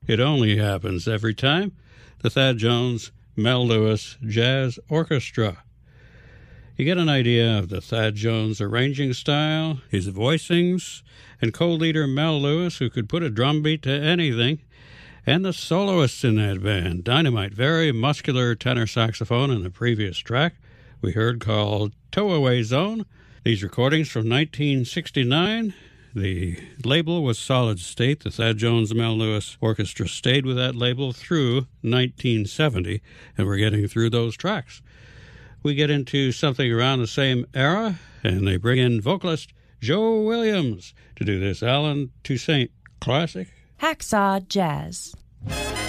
It only happens every time. The Thad Jones Mel Lewis Jazz Orchestra. You get an idea of the Thad Jones arranging style, his voicings, and co-leader Mel Lewis, who could put a drum beat to anything, and the soloists in that band. Dynamite, very muscular tenor saxophone in the previous track we heard called Towaway Zone. These recordings from 1969. The label was Solid State. The Thad Jones Mel Lewis Orchestra stayed with that label through 1970, and we're getting through those tracks. We get into something around the same era, and they bring in vocalist Joe Williams to do this Alan Toussaint classic, Hacksaw Jazz.